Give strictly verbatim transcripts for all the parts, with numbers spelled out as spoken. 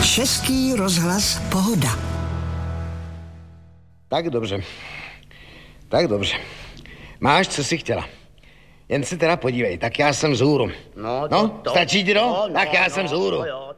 Český rozhlas Pohoda. Tak dobře. Tak dobře. Máš, co jsi chtěla. Jen se teda podívej, tak já jsem vzhůru. No, no to, to, stačí ti, no? no, no? Tak já no, jsem vzhůru. No, jo.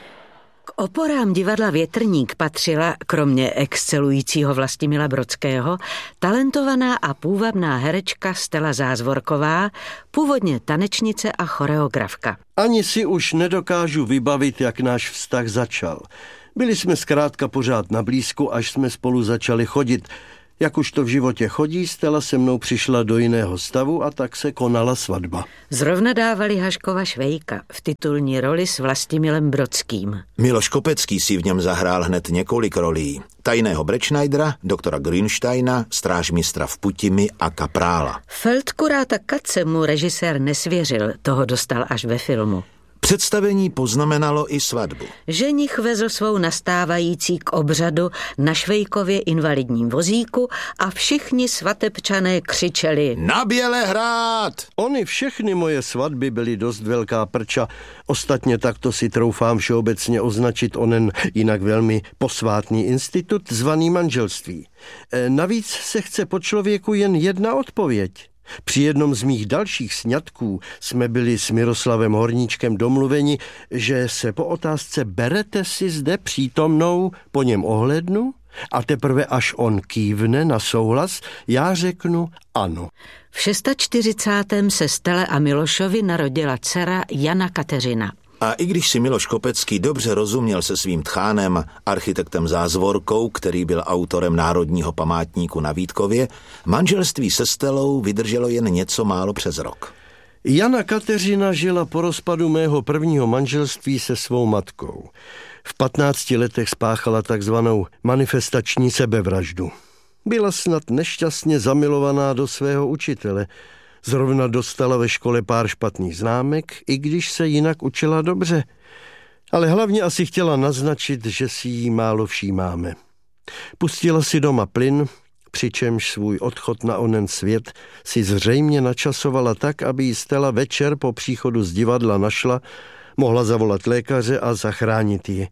K oporám divadla Větrník patřila, kromě excelujícího Vlastimila Brodského, talentovaná a půvabná herečka Stella Zázvorková, původně tanečnice a choreografka. Ani si už nedokážu vybavit, jak náš vztah začal. Byli jsme zkrátka pořád na blízku, až jsme spolu začali chodit. Jak už to v životě chodí, Stella se mnou přišla do jiného stavu a tak se konala svatba. Zrovna dávali Haškova Švejka v titulní roli s Vlastimilem Brodským. Miloš Kopecký si v něm zahrál hned několik rolí. Tajného Brečneidera, doktora Grünsteina, strážmistra v Putimi a kaprála. Feldkuráta Katze mu režisér nesvěřil, toho dostal až ve filmu. Představení poznamenalo i svatbu. Ženich vezl svou nastávající k obřadu na Švejkově invalidním vozíku a všichni svatebčané křičeli Na Bělehrad! Ony všechny moje svatby byly dost velká prča. Ostatně takto si troufám všeobecně označit onen jinak velmi posvátný institut zvaný manželství. E, navíc se chce po člověku jen jedna odpověď. Při jednom z mých dalších sňatků jsme byli s Miroslavem Horníčkem domluveni, že se po otázce berete si zde přítomnou, po něm ohlednu a teprve až on kývne na souhlas, já řeknu ano. V čtyřicátém šestém se Stele a Milošovi narodila dcera Jana Kateřina. A i když si Miloš Kopecký dobře rozuměl se svým tchánem, architektem Zázvorkou, který byl autorem Národního památníku na Vítkově, manželství se Stelou vydrželo jen něco málo přes rok. Jana Kateřina žila po rozpadu mého prvního manželství se svou matkou. V patnácti letech spáchala takzvanou manifestační sebevraždu. Byla snad nešťastně zamilovaná do svého učitele. Zrovna dostala ve škole pár špatných známek, i když se jinak učila dobře. Ale hlavně asi chtěla naznačit, že si jí málo všímáme. Pustila si doma plyn, přičemž svůj odchod na onen svět si zřejmě načasovala tak, aby jí Stella večer po příchodu z divadla našla, mohla zavolat lékaře a zachránit ji.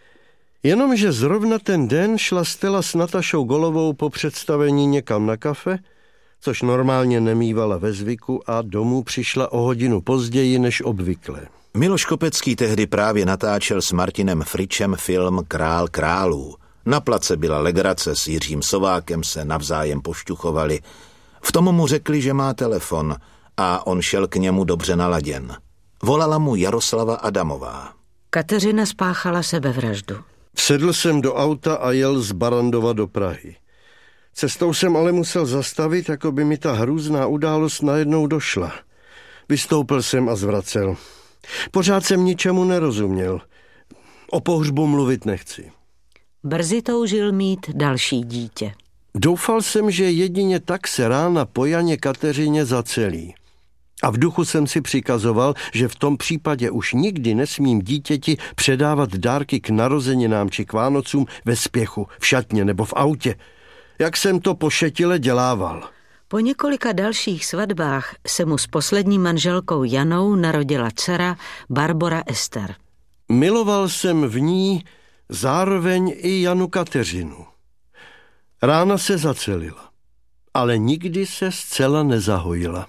Jenomže zrovna ten den šla Stella s Natašou Golovou po představení někam na kafe, což normálně nemívala ve zvyku a domů přišla o hodinu později než obvykle. Miloš Kopecký tehdy právě natáčel s Martinem Fričem film Král králů. Na place byla legrace, s Jiřím Sovákem se navzájem pošťuchovali. V tom mu řekli, že má telefon a on šel k němu dobře naladěn. Volala mu Jaroslava Adamová. Kateřina spáchala sebevraždu. Sedl jsem do auta a jel z Barandova do Prahy. Cestou jsem ale musel zastavit, jako by mi ta hrůzná událost najednou došla. Vystoupil jsem a zvracel. Pořád jsem ničemu nerozuměl. O pohřbu mluvit nechci. Brzy toužil mít další dítě. Doufal jsem, že jedině tak se rána po Janě Kateřině zacelí. A v duchu jsem si přikazoval, že v tom případě už nikdy nesmím dítěti předávat dárky k narozeninám či k Vánocům ve spěchu, v šatně nebo v autě. Jak jsem to pošetile dělával. Po několika dalších svatbách se mu s poslední manželkou Janou narodila dcera Barbora Ester. Miloval jsem v ní zároveň i Janu Kateřinu. Rána se zacelila, ale nikdy se zcela nezahojila.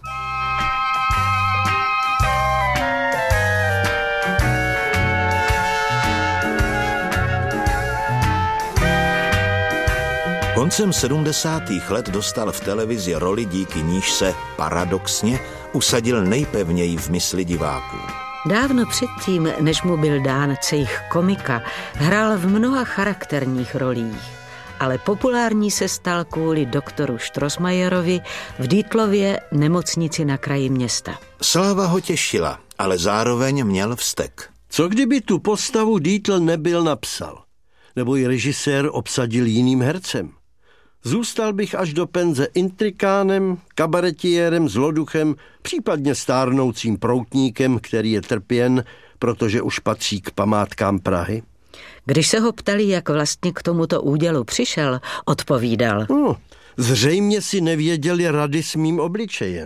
Koncem sedmdesátých let dostal v televizi roli, díky níž se paradoxně usadil nejpevněji v mysli diváků. Dávno předtím, než mu byl dán cejch komika, hrál v mnoha charakterních rolích, ale populární se stal kvůli doktoru Strossmayerovi v Dietlově nemocnici na kraji města. Sláva ho těšila, ale zároveň měl vztek. Co kdyby tu postavu Dietl nebyl napsal? Nebo ji režisér obsadil jiným hercem? Zůstal bych až do penze intrikánem, kabaretiérem, zloduchem, případně stárnoucím proutníkem, který je trpěn, protože už patří k památkám Prahy. Když se ho ptali, jak vlastně k tomuto údělu přišel, odpovídal. No, zřejmě si nevěděli rady s mým obličejem.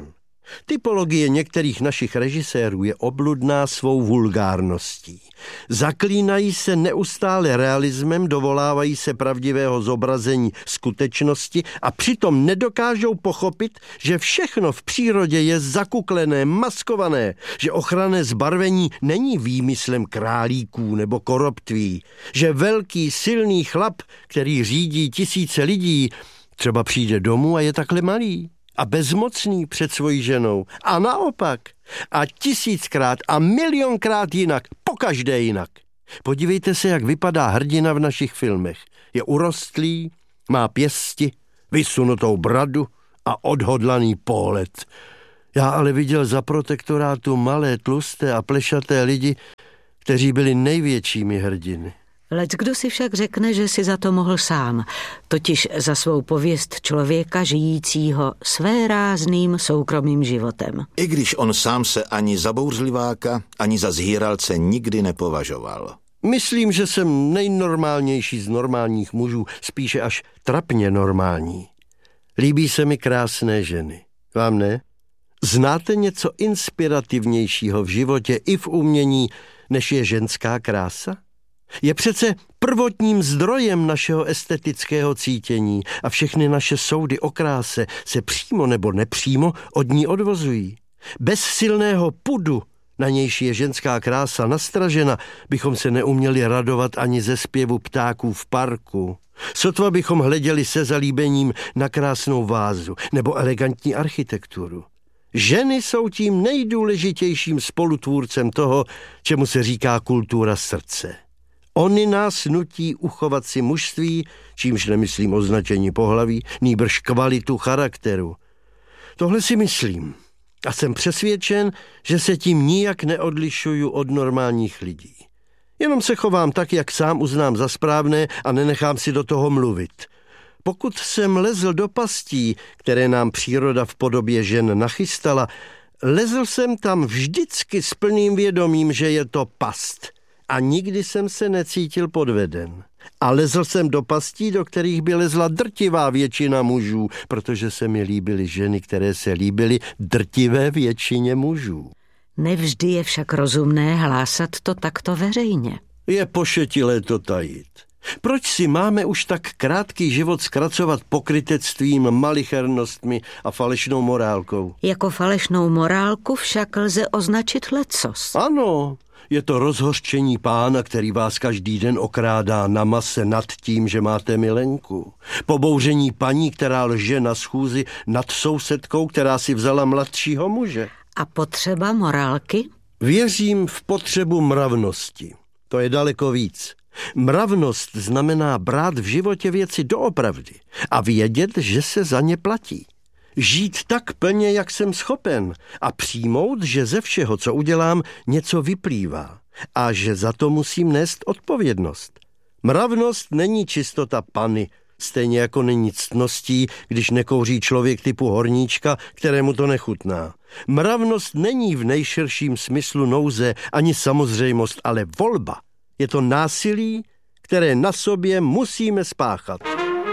Typologie některých našich režisérů je obludná svou vulgárností. Zaklínají se neustále realismem, dovolávají se pravdivého zobrazení skutečnosti a přitom nedokážou pochopit, že všechno v přírodě je zakuklené, maskované, že ochranné zbarvení není výmyslem králíků nebo koroptví, že velký, silný chlap, který řídí tisíce lidí, třeba přijde domů a je takhle malý a bezmocný před svojí ženou. A naopak. A tisíckrát a milionkrát jinak. Pokaždé jinak. Podívejte se, jak vypadá hrdina v našich filmech. Je urostlý, má pěsti, vysunutou bradu a odhodlaný pohled. Já ale viděl za protektorátu malé, tlusté a plešaté lidi, kteří byli největšími hrdiny. Leckdo si však řekne, že si za to mohl sám, totiž za svou pověst člověka žijícího svérázným soukromým životem. I když on sám se ani za bouřliváka, ani za zhýralce nikdy nepovažoval. Myslím, že jsem nejnormálnější z normálních mužů, spíše až trapně normální. Líbí se mi krásné ženy. Vám ne? Znáte něco inspirativnějšího v životě i v umění, než je ženská krása? Je přece prvotním zdrojem našeho estetického cítění a všechny naše soudy o kráse se přímo nebo nepřímo od ní odvozují. Bez silného pudu, na nějž je ženská krása nastražena, bychom se neuměli radovat ani ze zpěvu ptáků v parku. Sotva bychom hleděli se zalíbením na krásnou vázu nebo elegantní architekturu. Ženy jsou tím nejdůležitějším spolutvůrcem toho, čemu se říká kultura srdce. Oni nás nutí uchovat si mužství, čímž nemyslím označení pohlaví, nýbrž kvalitu charakteru. Tohle si myslím a jsem přesvědčen, že se tím nijak neodlišuju od normálních lidí. Jenom se chovám tak, jak sám uznám za správné a nenechám si do toho mluvit. Pokud jsem lezl do pastí, které nám příroda v podobě žen nachystala, lezl jsem tam vždycky s plným vědomím, že je to past. A nikdy jsem se necítil podveden. A lezl jsem do pastí, do kterých by lezla drtivá většina mužů, protože se mi líbily ženy, které se líbily drtivé většině mužů. Nevždy je však rozumné hlásat to takto veřejně. Je pošetilé to tajit. Proč si máme už tak krátký život zkracovat pokrytectvím, malichernostmi a falešnou morálkou? Jako falešnou morálku však lze označit lecos. Ano, je to rozhořčení pána, který vás každý den okrádá na mase nad tím, že máte milenku. Pobouření paní, která lže na schůzi nad sousedkou, která si vzala mladšího muže. A potřeba morálky? Věřím v potřebu mravnosti. To je daleko víc. Mravnost znamená brát v životě věci doopravdy a vědět, že se za ně platí. Žít tak plně, jak jsem schopen a přijmout, že ze všeho, co udělám, něco vyplývá a že za to musím nést odpovědnost. Mravnost není čistota pany, stejně jako není ctností, když nekouří člověk typu horníčka, kterému to nechutná. Mravnost není v nejširším smyslu nouze ani samozřejmost, ale volba. Je to násilí, které na sobě musíme spáchat.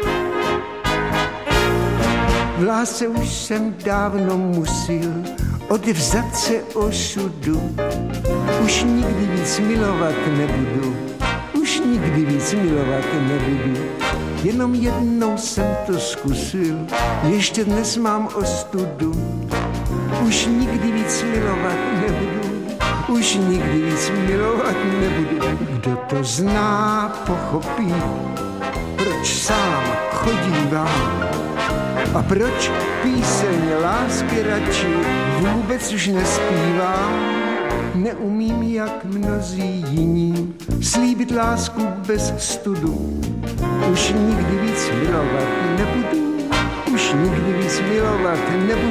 V lásce už jsem dávno musil odvzat se osudu. Už nikdy víc milovat nebudu, už nikdy víc milovat nebudu. Jenom jednou jsem to zkusil, ještě dnes mám ostudu. Už nikdy víc milovat nebudu, už nikdy víc milovat nebudu. Kdo to zná, pochopí, proč sám chodívám a proč píseň lásky radši vůbec už nespívám. Neumím, jak mnozí jiní, slíbit lásku bez studu. Už nikdy víc milovat nebudu, už nikdy víc milovat nebudu.